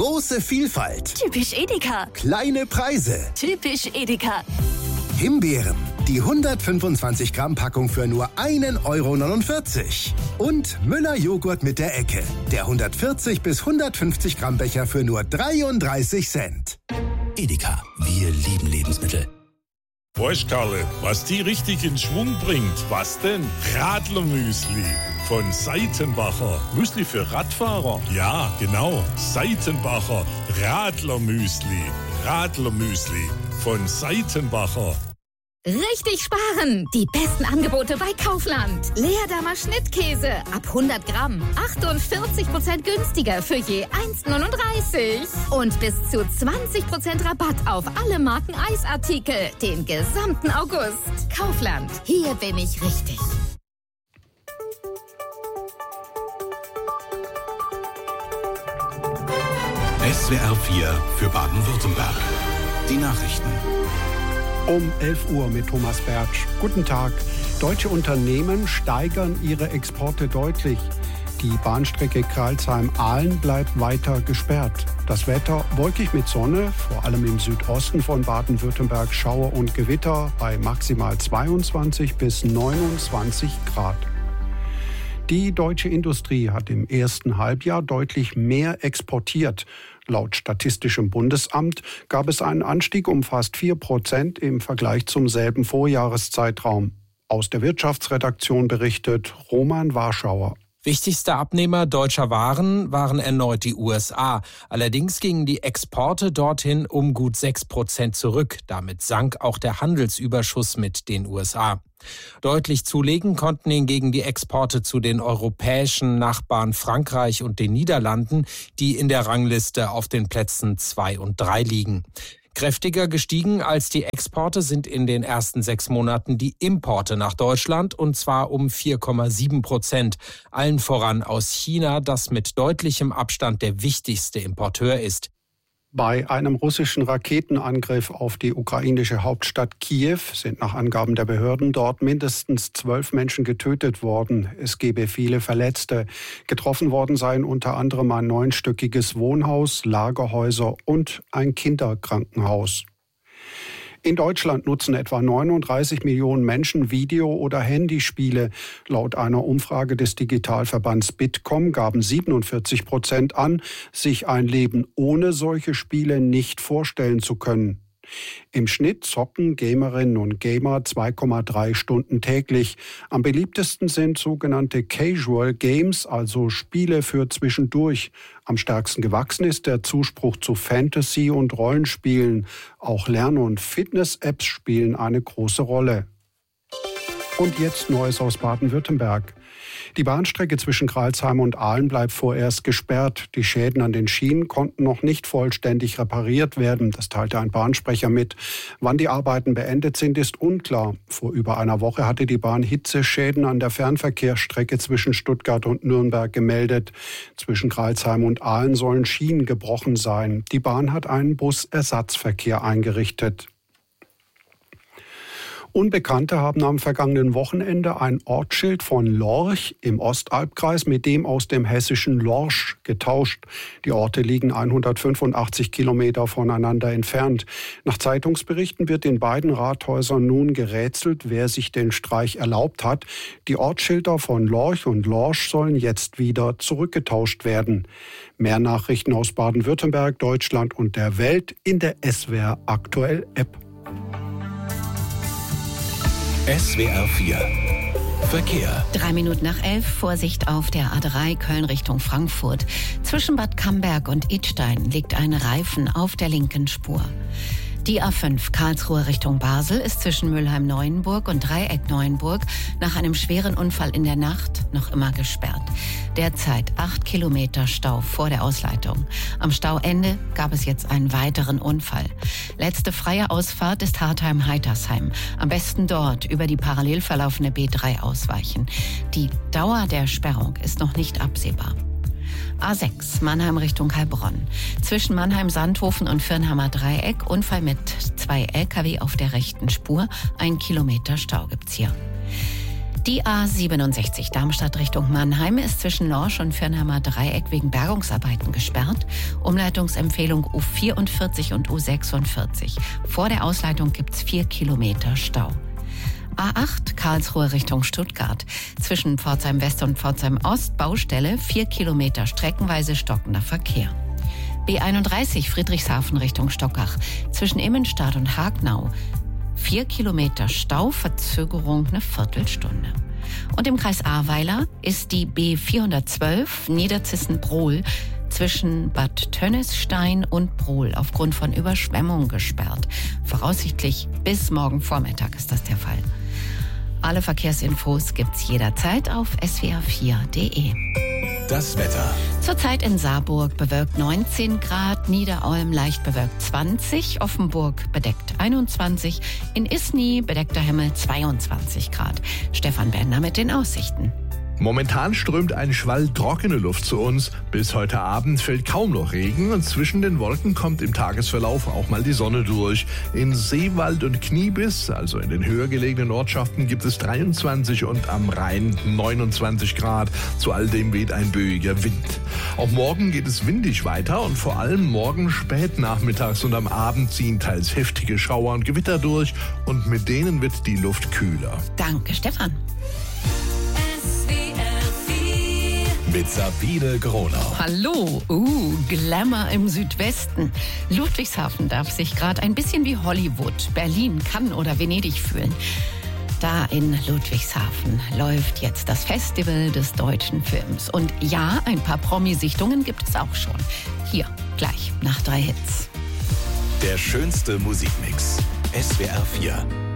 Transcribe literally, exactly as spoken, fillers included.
Große Vielfalt. Typisch Edeka. Kleine Preise. Typisch Edeka. Himbeeren. Die hundertfünfundzwanzig Gramm Packung für nur ein Euro neunundvierzig. Und Müller Joghurt mit der Ecke. Der hundertvierzig bis hundertfünfzig Gramm Becher für nur dreiunddreißig Cent. Edeka, wir lieben Lebensmittel. Weißt Karle, was die richtig in Schwung bringt? Was denn? Radlermüsli von Seitenbacher. Müsli für Radfahrer? Ja, genau. Seitenbacher Radlermüsli. Radlermüsli von Seitenbacher. Richtig sparen! Die besten Angebote bei Kaufland. Leerdammer Schnittkäse ab hundert Gramm. achtundvierzig Prozent günstiger für je eins neununddreißig. Und bis zu zwanzig Prozent Rabatt auf alle Marken Eisartikel. Den gesamten August. Kaufland. Hier bin ich richtig. S W R vier für Baden-Württemberg. Die Nachrichten. Um elf Uhr mit Thomas Bertsch. Guten Tag. Deutsche Unternehmen steigern ihre Exporte deutlich. Die Bahnstrecke Crailsheim-Ahlen bleibt weiter gesperrt. Das Wetter wolkig mit Sonne, vor allem im Südosten von Baden-Württemberg Schauer und Gewitter bei maximal zweiundzwanzig bis neunundzwanzig Grad. Die deutsche Industrie hat im ersten Halbjahr deutlich mehr exportiert. Laut Statistischem Bundesamt gab es einen Anstieg um fast vier Prozent im Vergleich zum selben Vorjahreszeitraum. Aus der Wirtschaftsredaktion berichtet Roman Warschauer. Wichtigster Abnehmer deutscher Waren waren erneut die U S A. Allerdings gingen die Exporte dorthin um gut sechs Prozent zurück. Damit sank auch der Handelsüberschuss mit den U S A. Deutlich zulegen konnten hingegen die Exporte zu den europäischen Nachbarn Frankreich und den Niederlanden, die in der Rangliste auf den Plätzen zwei und drei liegen. Kräftiger gestiegen als die Exporte sind in den ersten sechs Monaten die Importe nach Deutschland, und zwar um vier Komma sieben Prozent. Allen voran aus China, das mit deutlichem Abstand der wichtigste Importeur ist. Bei einem russischen Raketenangriff auf die ukrainische Hauptstadt Kiew sind nach Angaben der Behörden dort mindestens zwölf Menschen getötet worden. Es gebe viele Verletzte. Getroffen worden seien unter anderem ein neunstöckiges Wohnhaus, Lagerhäuser und ein Kinderkrankenhaus. In Deutschland nutzen etwa neununddreißig Millionen Menschen Video- oder Handyspiele. Laut einer Umfrage des Digitalverbands Bitkom gaben siebenundvierzig Prozent an, sich ein Leben ohne solche Spiele nicht vorstellen zu können. Im Schnitt zocken Gamerinnen und Gamer zwei Komma drei Stunden täglich. Am beliebtesten sind sogenannte Casual Games, also Spiele für zwischendurch. Am stärksten gewachsen ist der Zuspruch zu Fantasy- und Rollenspielen. Auch Lern- und Fitness-Apps spielen eine große Rolle. Und jetzt Neues aus Baden-Württemberg. Die Bahnstrecke zwischen Crailsheim und Ahlen bleibt vorerst gesperrt. Die Schäden an den Schienen konnten noch nicht vollständig repariert werden. Das teilte ein Bahnsprecher mit. Wann die Arbeiten beendet sind, ist unklar. Vor über einer Woche hatte die Bahn Hitzeschäden an der Fernverkehrsstrecke zwischen Stuttgart und Nürnberg gemeldet. Zwischen Crailsheim und Ahlen sollen Schienen gebrochen sein. Die Bahn hat einen Busersatzverkehr eingerichtet. Unbekannte haben am vergangenen Wochenende ein Ortsschild von Lorch im Ostalbkreis mit dem aus dem hessischen Lorsch getauscht. Die Orte liegen hundertfünfundachtzig Kilometer voneinander entfernt. Nach Zeitungsberichten wird in beiden Rathäusern nun gerätselt, wer sich den Streich erlaubt hat. Die Ortsschilder von Lorch und Lorsch sollen jetzt wieder zurückgetauscht werden. Mehr Nachrichten aus Baden-Württemberg, Deutschland und der Welt in der S W R Aktuell App. S W R vier Verkehr. Drei Minuten nach elf, Vorsicht auf der A drei Köln Richtung Frankfurt. Zwischen Bad Camberg und Idstein liegt ein Reifen auf der linken Spur. Die A fünf Karlsruhe Richtung Basel ist zwischen Mülheim-Neuenburg und Dreieck-Neuenburg nach einem schweren Unfall in der Nacht noch immer gesperrt. Derzeit acht Kilometer Stau vor der Ausleitung. Am Stauende gab es jetzt einen weiteren Unfall. Letzte freie Ausfahrt ist Hartheim-Heitersheim. Am besten dort über die parallel verlaufende B drei ausweichen. Die Dauer der Sperrung ist noch nicht absehbar. A sechs Mannheim Richtung Heilbronn. Zwischen Mannheim-Sandhofen und Firnhammer Dreieck Unfall mit zwei L K W auf der rechten Spur. Ein Kilometer Stau gibt's hier. Die A siebenundsechzig Darmstadt Richtung Mannheim ist zwischen Lorsch und Firnheimer Dreieck wegen Bergungsarbeiten gesperrt. Umleitungsempfehlung U vierundvierzig und U sechsundvierzig. Vor der Ausleitung gibt es vier Kilometer Stau. A acht Karlsruhe Richtung Stuttgart. Zwischen Pforzheim West und Pforzheim Ost Baustelle, vier Kilometer streckenweise stockender Verkehr. B einunddreißig Friedrichshafen Richtung Stockach. Zwischen Immenstadt und Hagnau. Vier Kilometer Stau, Verzögerung eine Viertelstunde. Und im Kreis Ahrweiler ist die B vierhundertzwölf Niederzissen-Brohl zwischen Bad Tönnesstein und Brohl aufgrund von Überschwemmung gesperrt. Voraussichtlich bis morgen Vormittag ist das der Fall. Alle Verkehrsinfos gibt's jederzeit auf s w r vier punkt d e. Das Wetter. Zurzeit in Saarburg bewölkt neunzehn Grad, Niederolm leicht bewölkt zwanzig, Offenburg bedeckt einundzwanzig, in Isny bedeckter Himmel zweiundzwanzig Grad. Stefan Bender mit den Aussichten. Momentan strömt ein Schwall trockene Luft zu uns. Bis heute Abend fällt kaum noch Regen und zwischen den Wolken kommt im Tagesverlauf auch mal die Sonne durch. In Seewald und Kniebiss, also in den höher gelegenen Ortschaften, gibt es dreiundzwanzig und am Rhein neunundzwanzig Grad. Zu all dem weht ein böiger Wind. Auch morgen geht es windig weiter und vor allem morgen spät nachmittags und am Abend ziehen teils heftige Schauer und Gewitter durch und mit denen wird die Luft kühler. Danke, Stefan. Mit Sabine Gronau. Hallo, uh, Glamour im Südwesten. Ludwigshafen darf sich gerade ein bisschen wie Hollywood, Berlin, Cannes oder Venedig fühlen. Da in Ludwigshafen läuft jetzt das Festival des deutschen Films. Und ja, ein paar Promi-Sichtungen gibt es auch schon. Hier, gleich, nach drei Hits. Der schönste Musikmix. S W R vier.